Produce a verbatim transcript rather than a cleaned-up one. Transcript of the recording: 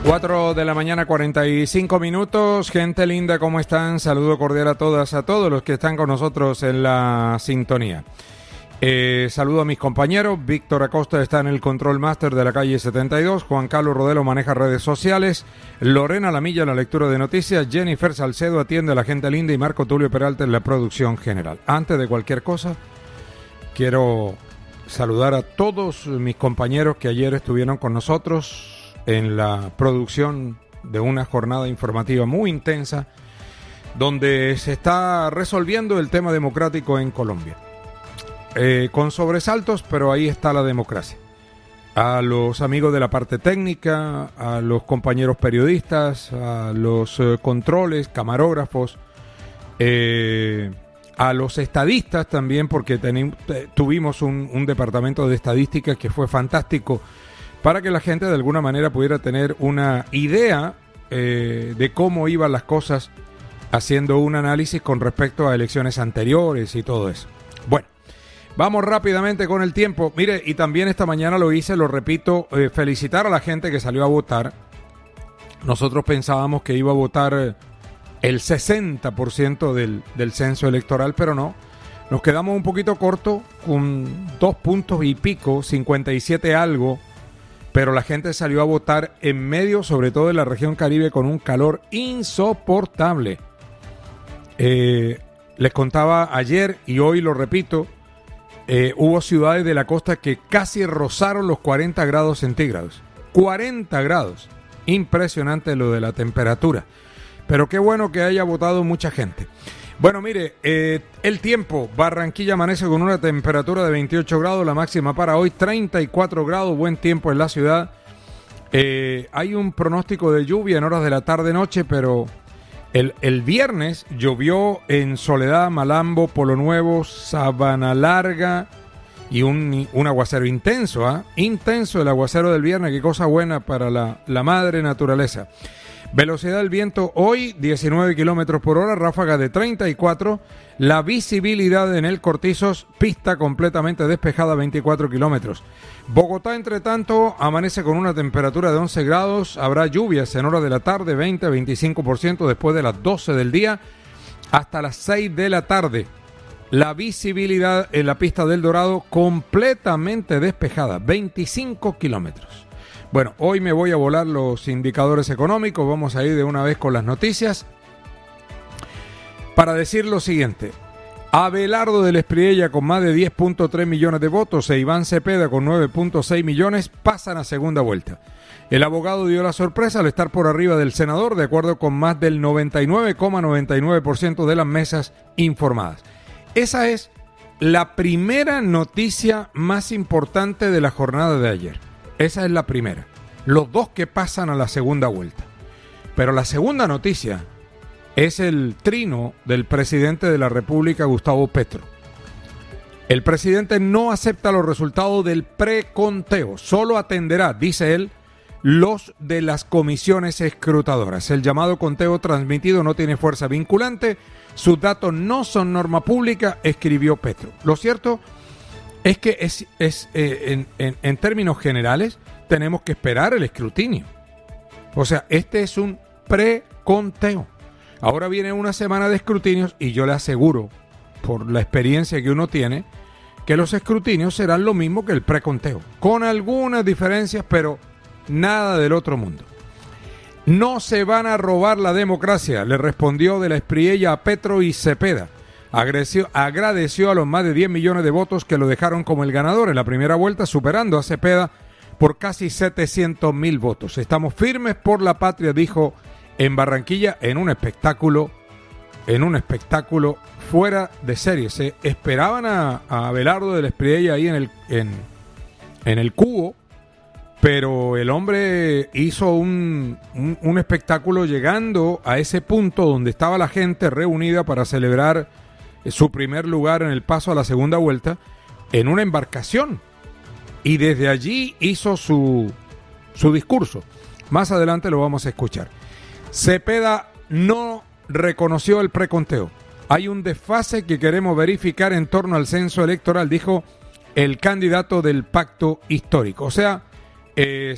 Cuatro de la mañana, cuarenta y cinco minutos. Gente linda, ¿cómo están? Saludo cordial a todas, a todos los que están con nosotros en la sintonía. Eh, saludo a mis compañeros. Víctor Acosta está en el Control Master de la calle setenta y dos. Juan Carlos Rodelo maneja redes sociales. Lorena Lamilla en la lectura de noticias. Jennifer Salcedo atiende a la gente linda y Marco Tulio Peralta en la producción general. Antes de cualquier cosa, quiero saludar a todos mis compañeros que ayer estuvieron con nosotros en la producción de una jornada informativa muy intensa donde se está resolviendo el tema democrático en Colombia. Eh, con sobresaltos, pero ahí está la democracia. A los amigos de la parte técnica, a los compañeros periodistas, a los eh, controles, camarógrafos, eh, a los estadistas también, porque tenim, tuvimos un, un departamento de estadística que fue fantástico para que la gente de alguna manera pudiera tener una idea eh, de cómo iban las cosas, haciendo un análisis con respecto a elecciones anteriores y todo eso. Bueno, vamos rápidamente con el tiempo. Mire, y también esta mañana lo hice, lo repito, eh, felicitar a la gente que salió a votar. Nosotros pensábamos que iba a votar el sesenta por ciento del, del censo electoral, pero no. Nos quedamos un poquito cortos, con dos puntos y pico, cincuenta y siete algo, pero la gente salió a votar en medio, sobre todo en la región Caribe, con un calor insoportable. Eh, les contaba ayer, y hoy lo repito, eh, hubo ciudades de la costa que casi rozaron los cuarenta grados centígrados. cuarenta grados. Impresionante lo de la temperatura. Pero qué bueno que haya votado mucha gente. Bueno, mire, eh, el tiempo. Barranquilla amanece con una temperatura de veintiocho grados, la máxima para hoy treinta y cuatro grados, buen tiempo en la ciudad. Eh, hay un pronóstico de lluvia en horas de la tarde-noche, pero el, el viernes llovió en Soledad, Malambo, Polo Nuevo, Sabana Larga y un, un aguacero intenso, ¿ah? ¿eh? Intenso el aguacero del viernes, qué cosa buena para la, la madre naturaleza. Velocidad del viento hoy diecinueve kilómetros por hora, ráfaga de treinta y cuatro. La visibilidad en el Cortizos, pista completamente despejada, veinticuatro kilómetros. Bogotá, entre tanto, amanece con una temperatura de once grados. Habrá lluvias en horas de la tarde, veinte a veinticinco por ciento después de las doce del día hasta las seis de la tarde. La visibilidad en la pista del Dorado completamente despejada, veinticinco kilómetros. Bueno, hoy me voy a volar los indicadores económicos, vamos a ir de una vez con las noticias para decir lo siguiente. Abelardo del Espriella con más de diez punto tres millones de votos e Iván Cepeda con nueve punto seis millones pasan a segunda vuelta. El abogado dio la sorpresa al estar por arriba del senador, de acuerdo con más del noventa y nueve coma noventa y nueve por ciento de las mesas informadas. Esa es la primera noticia más importante de la jornada de ayer. Esa es la primera. Los dos que pasan a la segunda vuelta. Pero la segunda noticia es el trino del presidente de la República, Gustavo Petro. El presidente no acepta los resultados del preconteo. Solo atenderá, dice él, los de las comisiones escrutadoras. El llamado conteo transmitido no tiene fuerza vinculante. Sus datos no son norma pública, escribió Petro. Lo cierto es que es, es eh, en, en, en términos generales tenemos que esperar el escrutinio. O sea, este es un preconteo. Ahora viene una semana de escrutinios y yo le aseguro, por la experiencia que uno tiene, que los escrutinios serán lo mismo que el preconteo, con algunas diferencias, pero nada del otro mundo. No se van a robar la democracia, le respondió de la Espriella a Petro y Cepeda. Agradeció, agradeció a los más de diez millones de votos que lo dejaron como el ganador en la primera vuelta, superando a Cepeda por casi setecientos mil votos. Estamos firmes por la patria, dijo en Barranquilla, en un espectáculo, en un espectáculo fuera de serie. Se esperaban a, a Abelardo del Espriella ahí en el, en, en el cubo, pero el hombre hizo un, un, un espectáculo llegando a ese punto donde estaba la gente reunida para celebrar su primer lugar en el paso a la segunda vuelta en una embarcación, y desde allí hizo su, su discurso. Más adelante lo vamos a escuchar. Cepeda no reconoció el preconteo. Hay un desfase que queremos verificar en torno al censo electoral, dijo el candidato del pacto histórico. O sea, eh,